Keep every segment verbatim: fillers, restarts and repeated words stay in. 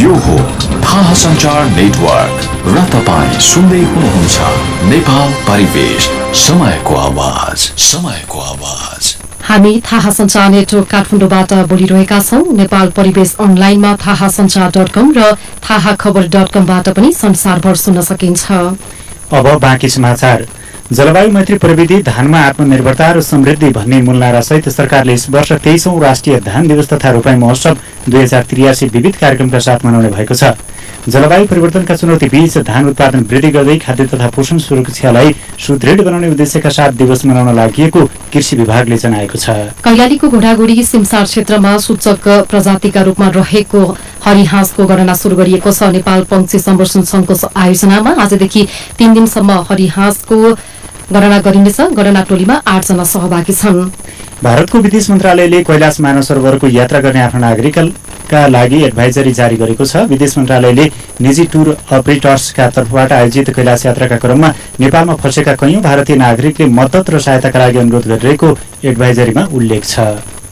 यो हो थाहा सञ्चार नेटवर्क र तपाईँ सुन्दै हुनुहुन्छ नेपाल परिवेश, समयको आवाज, समयको आवाज। हामी थाहा सञ्चार नेटवर्क काठमाडौँबाट बोलिरहेका छौं। नेपाल परिवेश अनलाइनमा थाहा सञ्चार डट कम र थाहा खबर डट कमबाट पनि संसारभर सुन्न सकिन्छ। अब बाँकी समाचार। जलवायु मैत्री प्रविधि, धानमा आत्मनिर्भरता र समृद्धि भन्ने मूल नारासहित सरकारले यस वर्ष तेइसौं राष्ट्रिय धान दिवस तथा रोपाई महोत्सव दुई हजार त्रियासी विविध कार्यक्रमका साथ मनाउने भएको छ। जलवायु परिवर्तनका चुनौती बीच धान उत्पादन वृद्धि गर्दै खाद्य तथा पोषण सुरक्षालाई सुदृढ बनाउने उद्देश्यका साथ दिवस मनाउन लागि कृषि विभागले जनाएको छ। कैलालीको घोडागुडी सिमसार क्षेत्रमा सूचक प्रजातिका रूपमा रहेको हरिहाँसको गणना शुरू गरिएको छ। नेपाल पंक्षी संवर्धन संघको आयोजनामा आजदेखि तीन दिनसम्म हरिहाँसको गणना गरिनेछ। गणना टोलीमा आठजना सहभागी छन्। भारतको विदेश मन्त्रालयले कैलाश मानसरोवरको यात्रा गर्ने आफ्ना नागरिकका लागि एडभाइजरी जारी गरेको छ। विदेश मन्त्रालयले निजी टुर अपरेटर्सका तर्फबाट आयोजित कैलाश यात्राका क्रममा नेपालमा फँसेका कैयौं भारतीय नागरिकले मद्दत र सहायताका लागि अनुरोध गरिरहेको एडभाइजरीमा उल्लेख छ।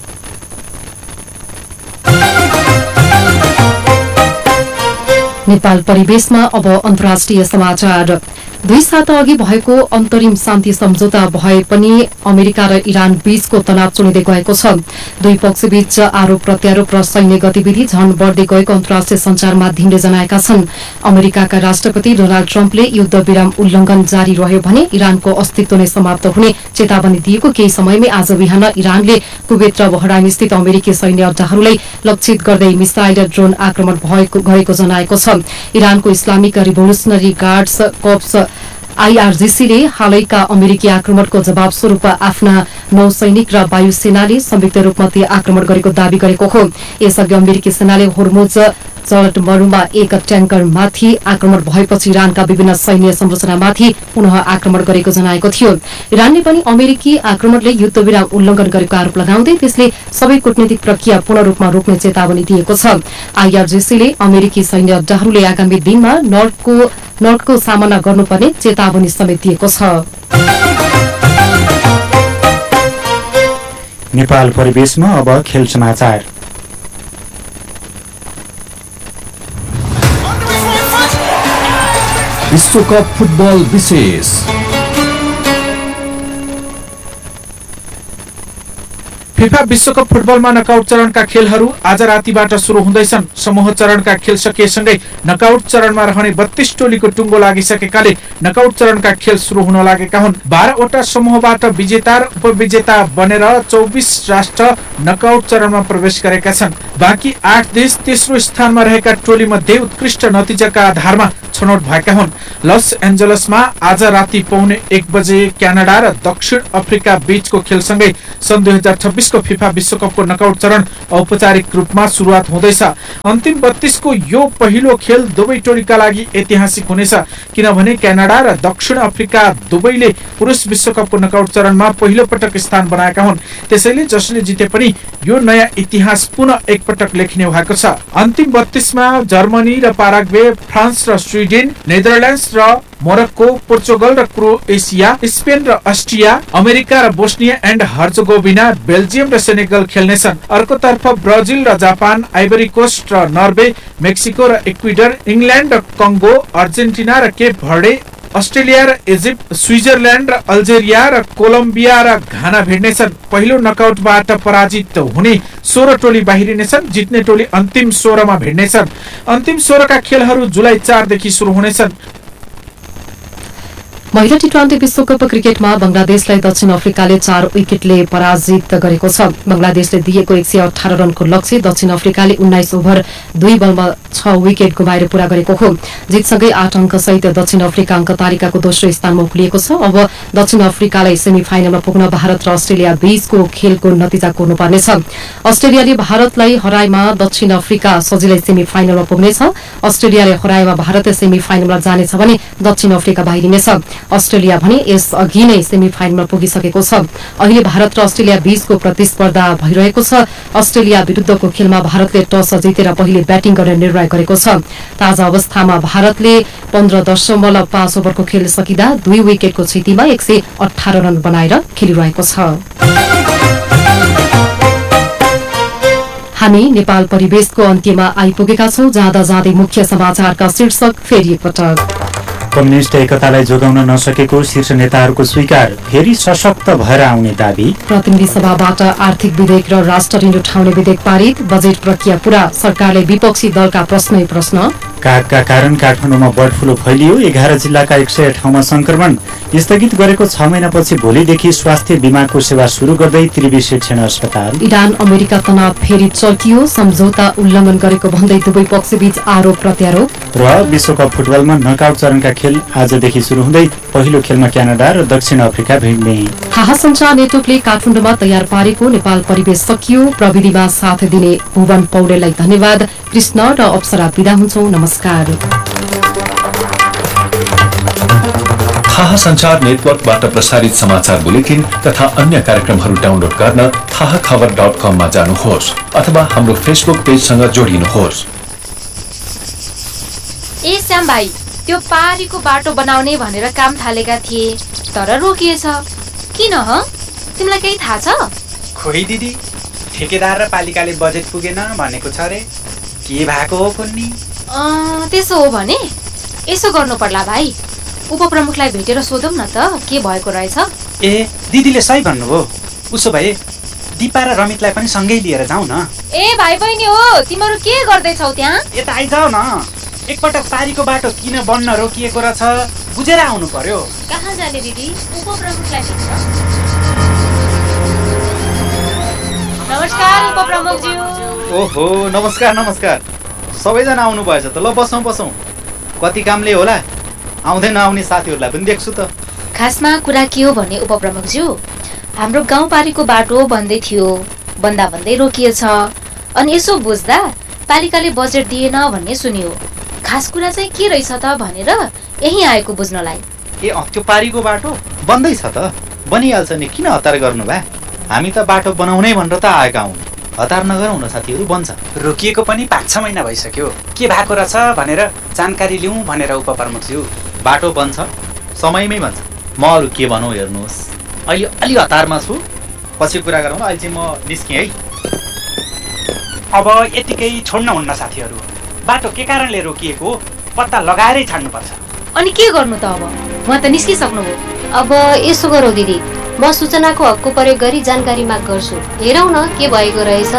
नेपाल परिवेशमा अब अन्तर्राष्ट्रिय समाचार। दुई साता अघि भएको अन्तरिम शान्ति सम्झौता भए पनि अमेरिका र इरान बीचको तनाव चुनिँदै गएको छ। दुई पक्षबीच आरोप प्रत्यारोप र सैन्य गतिविधि झन बढ्दै गएको अन्तर्राष्ट्रिय सञ्चार माध्यमले जनाएका छन्। अमेरिकाका राष्ट्रपति डोनाल्ड ट्रम्पले युद्ध विराम उल्लंघन जारी रह्यो भने इरानको अस्तित्व नै समाप्त हुने चेतावनी दिएको केही समयमै आज बिहान इरानले कुवेत र बहराइन स्थित अमेरिकी सैन्य अड्डाहरूलाई लक्षित गर्दै मिसाइल र ड्रोन आक्रमण भएको गरेको जनाएको छ। इरानको इस्लामिक रिभोल्युसनरी गार्ड्स कर्प्स आईआरजीसीले हालैका अमेरिकी आक्रमणको जवाब स्वरूप आफ्ना नौसैनिक र वायुसेनाले संयुक्त रूपमा ती आक्रमण गरेको दावी गरेको हो। यसअघि अमेरिकी सेनाले होर्मुज जलमरुमा एक ट्याङ्करमाथि आक्रमण भएपछि इरानका विभिन्न सैन्य संरचनामाथि पुनः आक्रमण गरेको जनाएको थियो। इरानले पनि अमेरिकी आक्रमणले युद्ध विराम उल्लंघन गरेको आरोप लगाउँदै त्यसले सबै कूटनीतिक प्रक्रिया पूर्ण रूपमा रोक्ने चेतावनी दिएको छ। आईआरजीसीले अमेरिकी सैन्य अड्डाहरूले आगामी दिनमा नर्कको नर्कको सामना गर्नुपर्ने चेतावनी समेत दिएको छ। नेपाल परिवेशमा अब खेल समाचार। विश्वकप फुटबल विशेष। फिफा विश्वकप फुटबलमा नकआउट चरणका खेलहरू आज रातिबाट शुरू हुँदैछन्। समूह चरणका खेल सकिएसँगै नकआउट चरणमा रहने बत्तीस टोलीको टुङ्गो लागिसकेकाले नकआउट चरणका खेल शुरू हुन लागेका हुन्। बाह्रवटा समूहबाट विजेता र उपविजेता बनेर चौबिस राष्ट्र नकआउट चरणमा प्रवेश गरेका छन्। बाँकी आठ देश तेस्रो स्थानमा रहेका टोली मध्ये उत्कृष्ट नतिजाका आधारमा छनौट भएका हुन्। लस एन्जलसमा आज राति पौने एक बजे क्यानाडा र दक्षिण अफ्रिका बीचको खेलसँगै सन् दुई हजार छब्बीसको फिफा विश्वकपको नकआउट चरण औपचारिक रूपमा सुरुवात हुँदैछ। अन्तिम बत्तीसको यो पहिलो खेल दुवै टोलीका लागि ऐतिहासिक हुनेछ, किनभने क्यानाडा र दक्षिण अफ्रिका दुवैले पुरुष विश्वकपको नकआउट चरणमा पहिलो पटक स्थान बनाएका हुन्। त्यसैले जसले जिते पनि यो नयाँ इतिहास पुनः एकपटक लेखिने भएको छ। अन्तिम बत्तीसमा जर्मनी र पाराग्वे, फ्रान्स र स्विडेन, नेदरल्यान्ड्स र मोरक्को, पोर्चुगल र क्रोएसिया, स्पेन र अस्ट्रिया, अमेरिका र बोस्निया एन्ड हर्जगोभिना, बेल्जियम र सेनेगल खेल्नेछन्। अर्कोतर्फ ब्राजिल र जापान, आइभरी कोस्ट र नर्वे, मेक्सिको र इक्वेडर, इङ्ल्यान्ड र कङ्गो, अर्जेन्टिना र केप भर्डे, अस्ट्रेलिया र इजिप्ट, स्विजरल्यान्ड र अल्जेरिया र कोलम्बिया र घाना भिड्नेछन्। पहिलो नकआउटबाट पराजित हुने सोह्र टोली बाहिरिनेछन्। जित्ने टोली अन्तिम सोह्रमा भिड्नेछन्। अन्तिम सोह्रका खेलहरू जुलाई चारदेखि शुरू हुनेछन्। महिला टी ट्वेन्टी विश्वकप क्रिकेटमा बंगलादेशलाई दक्षिण अफ्रिकाले चार विकेटले पराजित गरेको छ। बंगलादेशले दिएको एक सय अठार रनको लक्ष्य दक्षिण अफ्रिकाले उन्नाइस ओभर दुई बलमा छ विकेट गुमाएर पूरा गरेको हो। जितसँगै आठ अंक सहित दक्षिण अफ्रिका अंक तालिकाको दोस्रो स्थानमा उक्लिएको छ। अब दक्षिण अफ्रिकालाई सेमी फाइनलमा पुग्न भारत र अस्ट्रेलिया बीचको खेलको नतिजा कोर्नुपर्नेछ। अस्ट्रेलियाले भारतलाई हराएमा दक्षिण अफ्रिका सजिलै सेमी फाइनलमा पुग्नेछ। अस्ट्रेलियाले हराएमा भारत सेमी फाइनलमा जानेछ भने दक्षिण अफ्रिका बाहिरिनेछ। अस्ट्रेलिया भने यस अघि नै सेमी फाइनलमा पुगिसकेको छ। अहिले भारत र अस्ट्रेलिया बीचको प्रतिस्पर्धा भइरहेको छ। अस्ट्रेलिया विरुद्धको खेलमा भारतले टस जितेर पहिले ब्याटिङ गर्ने निर्णय गरेको छ। ताजा अवस्थामा भारतले पन्ध्र दशमलव पाँच ओभरको खेल सकिँदा दुई विकेटको क्षतिमा एक सय अठार रन बनाएर खेलिरहेको छ। हामी नेपाल परिवेशको अन्त्यमा आइपुगेका छौं। जाँदा जाँदै मुख्य समाचारका शीर्षक फेरि एकपटक। कम्युनिष्ट एकतालाई जोगाउन नसकेको शीर्ष नेताहरूको स्वीकार, फेरि सशक्त भएर आउने दाबी। प्रतिनिधि सभाबाट आर्थिक विधेयक र राष्ट्र ऋण उठाउने विधेयक पारित, बजेट प्रक्रिया पूरा, सरकारले विपक्षी दलका प्रश्नै प्रश्न। कागका कारण काठमाडौँमा बर्ड फ्लू फैलियो, एघार जिल्लाका एक सय ठाउँमा संक्रमण। स्थगित गरेको छ महिनापछि भोलिदेखि स्वास्थ्य बीमाको सेवा शुरू गर्दै त्रिवी शिक्षण अस्पताल। इरान अमेरिका तनाव फेरि चर्कियो, सम्झौता उल्लङ्घन गरेको भन्दै दुवै पक्षबीच आरोप प्रत्यारोप। र विश्वकप फुटबलमा नकआउट चरणका खेल आजदेखि शुरू हुँदै पहिलो खेलमा क्यानाडा र दक्षिण अफ्रिका भिड्ने। हाहा सञ्चार नेटवर्कले काठमाडौँमा तयार पारेको नेपाल परिवेश सकियो। प्रविधिमा साथ दिने भुवन पौडेललाई धन्यवाद। कृष्ण र अप्सरा बिदा हुन्छौं। नमस्कार। थाहा सञ्चार नेटवर्कबाट प्रसारित समाचार बुलेटिन तथा अन्य कार्यक्रमहरू डाउनलोड गर्न थाहा खबर डट कममा जानुहोस् अथवा हाम्रो फेसबुक पेजसँग जोडिनुहोस्। ए श्याम भाइ, त्यो पारीको बाटो बनाउने भनेर काम थालेका थिए तर रोकिएछ। किन ह? तिमीलाई केही थाहा छ? खोइ दिदी, ठेकेदार र पालिकाले बजेट पुगेन भनेको छ रे। के भएको हो कुन्नी? त्यसो हो भने यसो गर्नु पर्ला भाइ, उपप्रमुखलाई भेटेर सोधौँ न त के भएको रहेछ। ए दिदीले सही भन्नुभयो। उसो भए दिपा र रमितलाई पनि सँगै लिएर जाउँ न। ए भाइ बहिनी हो, तिमीहरू के गर्दैछौ त्यहाँ? यता आइजाऊ न। एकपटक पारीको बाटो किन बन्न रोकिएको रहेछ बुझेर आउनु पर्यो। कहाँ जाने दिदी? उपप्रमुखलाई भेट्न। नमस्कार उपप्रमुखज्यू। ओहो नमस्कार नमस्कार, सबैजना आउनु भएछ त। ल बसौँ बसौँ। कति कामले होला, आउँदै नआउने साथीहरूलाई पनि देख्छु त। खासमा कुरा के हो भने उपप्रमुखज्यू, हाम्रो गाउँपारीको बाटो बन्दै थियो, बन्दा बन्दै रोकिएछ। अनि यसो बुझ्दा पालिकाले बजेट दिएन भन्ने सुनियो। खास कुरा चाहिँ के रहेछ त भनेर यही आएको बुझ्नलाई। ए अँ, त्यो पारीको बाटो बन्दैछ त। बनिहाल्छ नि, किन हतार गर्नु भए? हामी त बाटो बनाउनै भनेर त आएका हौँ। हतार नगरौँ न साथीहरू, बन्छ। रोकिएको पनि पाँच छ महिना भइसक्यो। के भएको रहेछ भनेर जानकारी लिउँ भनेर उपप्रमुखज्यू। बाटो बन्छ, समयमै बन्छ। म अरू के भनौँ हेर्नुहोस्, अहिले अलि हतारमा छु, पछि कुरा गरौँ। अहिले चाहिँ म निस्केँ है। अब यतिकै छोड्न हुन्न साथीहरू। बाटो के कारणले रोकिएको पत्ता लगाएरै छाड्नुपर्छ। अनि के गर्नु त अब? म त निस्किसक्नुभयो। अब यसो गरौँ दिदी, म सूचनाको हकको प्रयोग गरी जानकारी माग गर्छु। हेरौँ न के भएको रहेछ।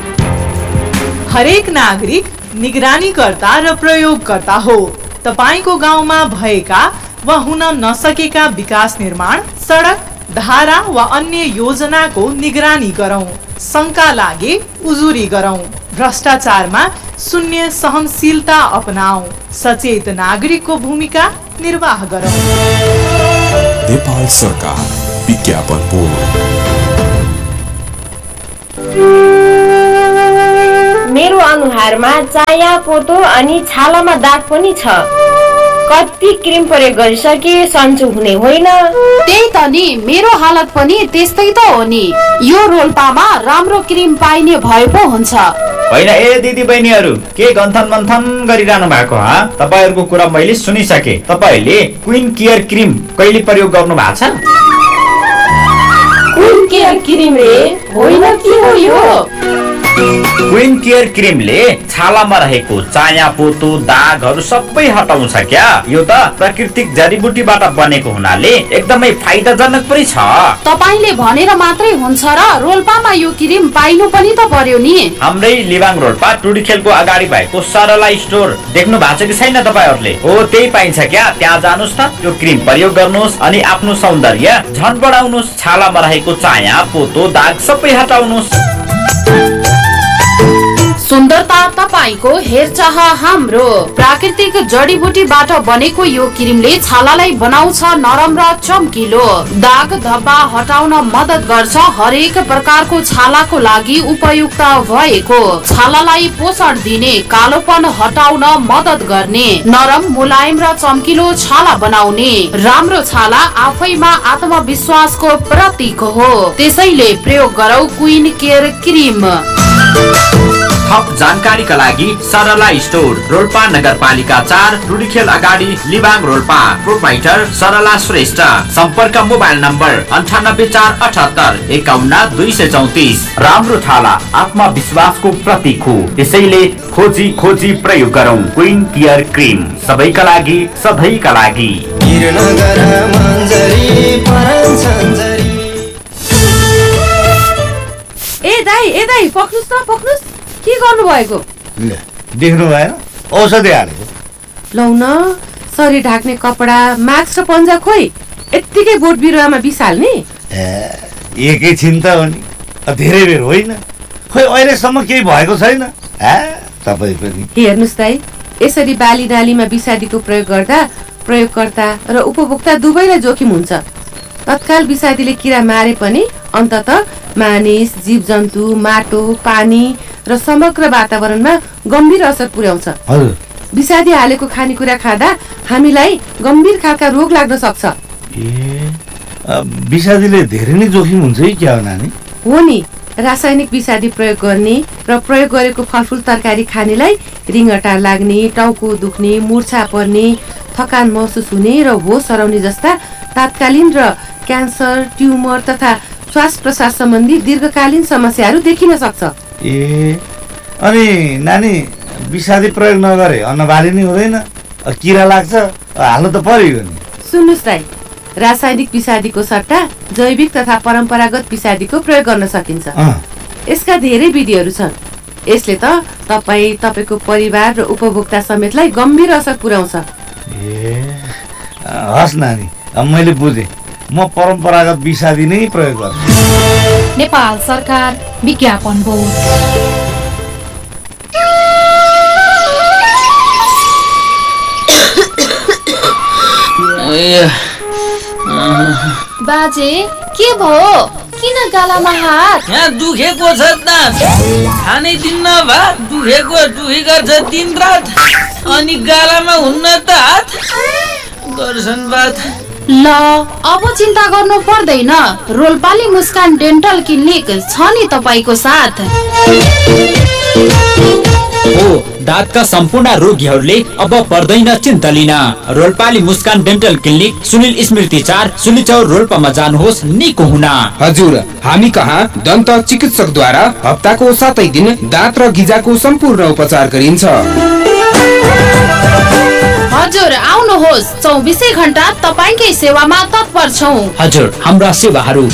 हरेक नागरिक निगरानीकर्ता र प्रयोगकर्ता हो। तपाईको गाउँमा भएका वा हुन नसकेका विकास निर्माण, सडक, धारा वा अन्य योजनाको निगरानी गरौँ। शंका लागे उजुरी गरौँ। भ्रष्टाचारमा शून्य सहनशीलता अपनाऊ। सचेत नागरिकको भूमिका निर्वाह गरौँ। नेपाल सरकार विज्ञापन बोर्ड। मेरो अनुहारमा चाया पोतो अनि छालामा दाग पनि छ। कति क्रिम प्रयोग गरिसके, सन्चो हुने होइन। त्यही त नि, मेरो हालत पनि त्यस्तै त हो नि। यो रोल्पामा राम्रो क्रिम पाइने भए पो हुन्छ। होइन ए दिदी बहिनीहरू, के गन्थन मन्थन गरिरहनु भएको हा? तपाईहरुको कुरा मैले सुनिसके। तपाईले क्वीन केयर क्रिम कहिले प्रयोग गर्नु भएको छ? क्वीन केयर क्रिम रे? होइन, के हो यो? क्वीन केयर क्रिमले छालामा रहेको चाया पोतो दागहरू सबै हटाउँछ क्या। यो त प्राकृतिक जडीबुटीबाट बनेको हुनाले एकदमै फाइदाजनक पनि छ। तपाईले भनेर मात्रै हुन्छ र? रोल्पामा यो क्रिम पाइनु पनि त पर्यो नि। हाम्रै लिबाङ रोल्पा टुडीखेलको अगाडि भएको सरला स्टोर देख्नु भएको छ कि छैन तपाईहरुले? हो, त्यही पाइन्छ क्या। त्यहाँ जानुस् त, यो क्रिम प्रयोग गर्नुस् अनि आफ्नो सौन्दर्य झन् बढाउनुस्। छालामा रहेको चाया पोतो दाग सबै हटाउनुस्। सुन्दरता तपाईको, हेरचाह हाम्रो। प्राकृतिक जडीबुटीबाट बनेको यो क्रिमले छालालाई बनाउँछ नरम र चम्किलो। दाग धब्बा हटाउन मद्दत गर्छ। हरेक प्रकारको छालाको लागि उपयुक्त भएको। छालालाई पोषण दिने, कालोपन हटाउन मद्दत गर्ने, नरम मुलायम र चम्किलो छाला बनाउने। राम्रो छाला आफैमा आत्मविश्वासको प्रतीक हो। त्यसैले प्रयोग गरौ क्वीन केयर क्रिम। थप जानकारीका लागि सरला स्टोर, रोल्पा नगरपालिका चार, रुडीखेल अगाडि, लिबाङ रोल्पा। प्रोप्राइटर सरला श्रेष्ठ। सम्पर्क मोबाइल नम्बर अन्ठानब्बे चार अठहत्तर एकाउन्न दुई सय चौतिस। राम्रो छाला आत्मविश्वासको प्रतीक हो, त्यसैले खोजी खोजी प्रयोग गरौँ। क्वीन केयर क्रिम, सबैका लागि सधैँका लागि। ए दाइ ए दाइ पक्नुस् न पक्नुस्, के गर्नु भएको? देख्नु भएन, औषधि हालेको। लौ न, शरीर ढाक्ने कपडा, मास्क र पन्जा खोइ, यत्तिकै बोट बिरुवामा बिसाल्ने? एकैछिन त हो नि, धेरै बेर होइन। खोइ अहिलेसम्म केही भएको छैन। तपाईँ पनि हेर्नुहोस् दाइ, यसरी बाली नालीमा विषादीको प्रयोग गर्दा प्रयोगकर्ता र उपभोक्ता दुवैलाई जोखिम हुन्छ। तत्काल विषादीले किरा मारे पनि अन्तत मानिस, जीवजन्तु, माटो, पानी र समग्र वातावरणमा गम्भीर असर पुर्याउँछ। विषादी हालेको खानेकुरा खाँदा हामीलाई गम्भीर खालका रोग लाग्न सक्छ। ए विषादीले धेरै नै जोखिम हुन्छ है क्या हो नानी? हो नि, रासायनिक विषादी प्रयोग गर्ने र प्रयोग गरेको फलफुल तरकारी खानेलाई रिङ्गटा लाग्ने, टाउको दुख्ने, मूर्छा पर्ने, थकान महसुस हुने र होस हराउने जस्ता तात्कालीन र क्यान्सर, ट्युमर तथा श्वास प्रश्वास सम्बन्धी दीर्घकालीन समस्याहरू देखिन सक्छ। ए अनि नानी, विषादी प्रयोग नगरे अन्न बाली नै हुँदैन, किरा लाग्छ, हाल्नु त पर्यो नि। सुन्नुहोस् दाइ, रासायनिक विषादीको सट्टा जैविक तथा परम्परागत विषादीको प्रयोग गर्न सकिन्छ। यसका धेरै विधिहरू छन्। यसले त तपाईँ, तपाईँको परिवार र उपभोक्ता समेतलाई गम्भीर असर पुर्याउँछ। ए हस् नानी, मैले बुझेँ, म परम्परागत विषादी नै प्रयोग गर्छु। नेपाल सरकार विज्ञापन बोर्ड। बाजे के भयो? किन गालामा हात? यहाँ दुखेको छ दाँत, खानै दिन्न भात, दुखेको दुखी गर्छ दिन रात, अनि गालामा हुन्न त हात गर्छन् बात। ल अब चिन्ता गर्नु पर्दैन, रोल्पाली मुस्कान डेन्टल क्लिनिक छ नि तपाईको साथ। हो, दाँतका सम्पूर्ण रोगीहरूले अब पर्दैन चिन्ता लिन। रोल्पाली मुस्कान डेन्टल क्लिनिक, सुनिल स्मृति चार, सुनिचौर रोल्पामा जानुहोस् निको हुन। हजुर, हामी कहाँ दन्त चिकित्सकद्वारा हप्ताको सातै दिन दाँत र गिजाको सम्पूर्ण उपचार गरिन्छ। हजुर आउनुहोस्, चौबिसै घण्टा तपाईकै सेवामा तत्पर छौं। हजुर, हाम्रा सेवाहरू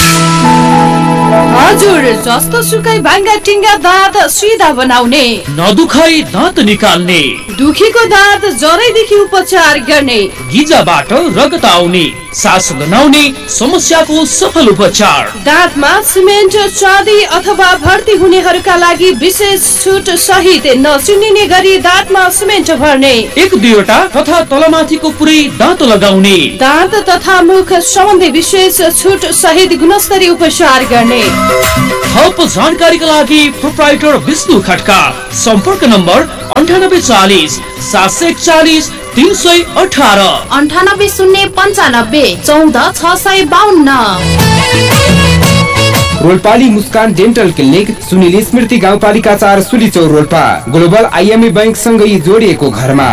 हजुर, जस्तो सुकै भाङ्गा टिङ्गा दाँत सिधा बनाउने, नदुखाई दाँत निकाल्ने, दुखीको दाँत जरैदेखि उपचार गर्ने, गिजाबाट रगत आउने, सास गनाउने समस्याको सफल उपचार, दाँतमा सिमेन्ट, चाँदी अथवा भर्ती हुनेहरूका लागि विशेष छुट सहित नचिनिने गरी दाँतमा सिमेन्ट भर्ने, एक दुईवटा तथा तलमाथिको पुरै दाँत लगाउने, दाँत तथा मुख सम्बन्धी विशेष छुट सहित गुणस्तरीय उपचार गर्ने। थप जानकारीका लागि प्रोप्राइटर विष्णु खड्का। सम्पर्क नम्बर अन्ठानब्बे चालिस सात सय एकचालिस तीन सय अठारह, अन्ठानब्बे शून्य पन्चानब्बे चौध छ सय बाहन्न। रोल्पाली मुस्कान डेन्टल क्लिनिक, सुनिल स्मृति गाउँपालिका चार, सुलीचौर रोल्पा, ग्लोबल आइएमए बैंक सँगै जोडिएको घरमा।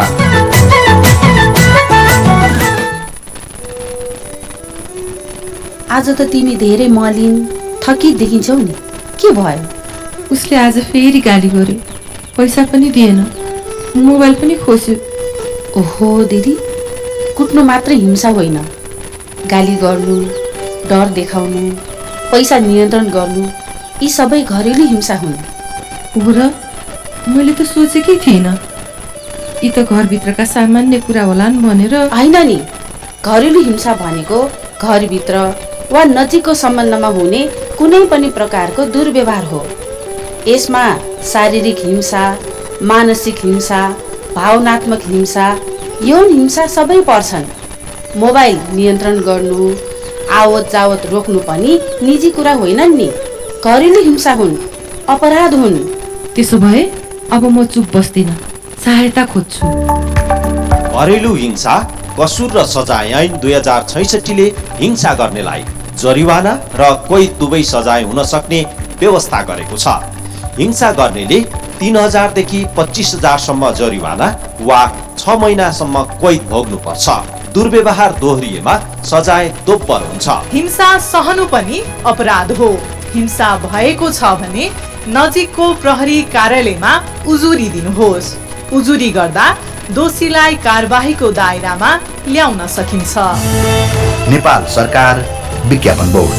आज त तिमी धेरै मलिन थकित देखिन्छौ नि, के भयो? उसले आज फेरि गाली गर्यो, पैसा पनि दिएन, मोबाइल पनि खोज्यो। ओहो दिदी, कुट्नु मात्र हिंसा होइन, गाली गर्नु, डर देखाउनु, पैसा नियन्त्रण गर्नु, यी सबै घरेलु हिंसा हुन्। बुरा, मैले त सोचेकै थिइनँ, यी त घरभित्रका सामान्य कुरा होलान् भनेर। होइन नि, घरेलु हिंसा भनेको घरभित्र वा नजिकको सम्बन्धमा हुने कुनै पनि प्रकारको दुर्व्यवहार हो। यसमा शारीरिक हिंसा, मानसिक हिंसा, भावनात्मक हिंसा, यौन हिंसा सबै पर्छन्। मोबाइल नियन्त्रण गर्नु, आवत जावत रोक्नु पनि निजी कुरा होइनन् नि, घरेलु हिंसा हुन्, अपराध हुन्। त्यसो भए अब म चुप बस्दिन, सहायता खोज्छु। घरेलु हिंसा कसुर र सजाय ऐन दुई हजार छैसठीले हिंसा गर्नेलाई जरिवाना र कोही दुवै सजाय हुन सक्ने व्यवस्था गरेको छ। हिंसा गर्नेले तीन हजारदेखि पच्चिस हजारसम्म जरिवाना वा छ महिनासम्म कैद भोग्नुपर्छ। दुर्व्यवहार दोहोरिएमा सजाय दोब्बर हुन्छ। हिंसा सहनु पनि अपराध हो। हिंसा भएको छ भने नजिकको प्रहरी कार्यालयमा उजुरी दिनुहोस्। उजुरी गर्दा दोषीलाई कारबाहीको दायरामा ल्याउन सकिन्छ। नेपाल सरकार विज्ञापन बोर्ड।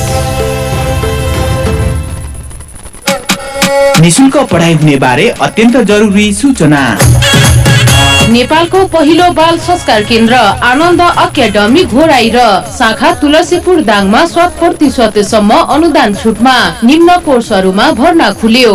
निशुल्क पढाइ हुने बारे अत्यन्त जरुरी सूचना। नेपालको पहिलो बाल संस्कार केन्द्र आनन्द अकादमी घोराई र शाखा तुलसीपुर दाङमा शत प्रतिशतसम्म अनुदान छुटमा निम्न कोर्सहरूमा भर्ना खुल्यो।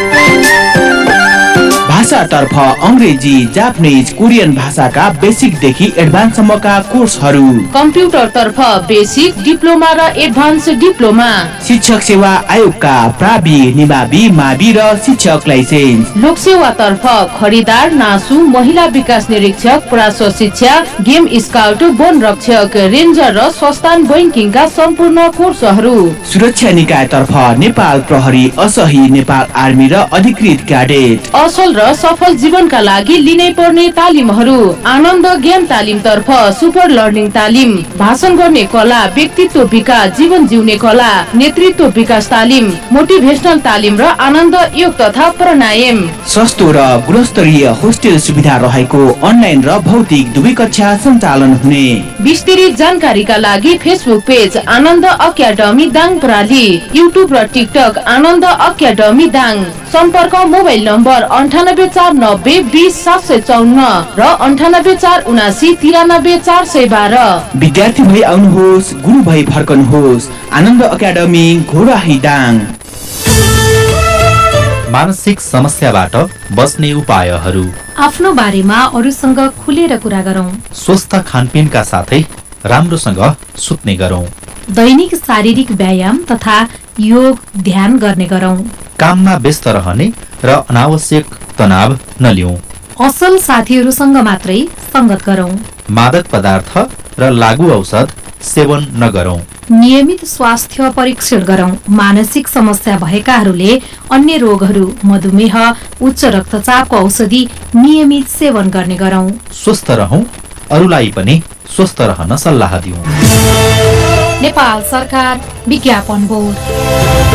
भाषातर्फ अंग्रेजी, जापानिज, कोरियन भाषाका बेसिकदेखि एडभान्ससम्मका कोर्सहरू। कम्प्युटरतर्फ बेसिक, डिप्लोमा र एडभान्स डिप्लोमा। शिक्षक सेवा आयोगका प्रावि, निमावि, मावि र शिक्षक लाइसेन्स। लोकसेवातर्फ खरिदार, नासु, महिला विकास निरीक्षक, प्राश्व शिक्षा, गेम स्काउट, वन रक्षक, रेन्जर र संस्थान बैंकिङका सम्पूर्ण कोर्सहरू। सुरक्षा निकायतर्फ नेपाल प्रहरी, असही, नेपाल आर्मी र अधिकृत क्याडेट। असल र सफल जीवनका लागि लिनै पर्ने तालिमहरू। आनन्द ज्ञान तालिम तर्फ सुपर लर्निङ तालिम, भाषण गर्ने कला, व्यक्तित्व विकास, जीवन जिउने कला, नेतृत्व विकास तालिम, मोटिभेशनल तालिम र आनन्द योग तथा प्राणायाम। सस्तो र गुणस्तरीय होस्टेल सुविधा रहेको अनलाइन र भौतिक दुवै कक्षा सञ्चालन हुने। विस्तृत जानकारीका लागि फेसबुक पेज आनन्द अकादमी दाङ प्राली, युट्युब र टिकटक आनन्द अकादमी दाङ। सम्पर्क मोबाइल नम्बर अन्ठानब्बे चार नब्बे बीस सात सय चौन्न र अन्ठानब्बे चार उनासी तिरानब्बे चार सय बाह्र। विद्यार्थी भई आउनुहोस्, गुरु भई फर्कनुहोस्। आनन्द अकादमी घोराही दाङ। मानसिक समस्याबाट बच्ने उपायहरू। आफ्नो बारेमा अरूसँग खुलेर कुरा गरौँ। स्वस्थ खानपिनका साथै राम्रोसँग सुत्ने गरौँ। दैनिक शारीरिक व्यायाम तथा योग ध्यान गर्ने गरौँ। काममा व्यस्त रहने र अनावश्यक तनाव नलिउँ। असल साथीहरूसँग मात्रै संगत गरौँ। मादक पदार्थ र लागू औषध सेवन नगरौँ। नियमित स्वास्थ्य परीक्षण गरौँ। मानसिक समस्या भएकाहरूले अन्य रोगहरू, मधुमेह, उच्च रक्तचापको औषधि नियमित सेवन गर्ने गरौँ। स्वस्थ रहौं, अरूलाई पनि स्वस्थ रहन सल्लाह दिउँ। नेपाल सरकार विज्ञापन बोर्ड।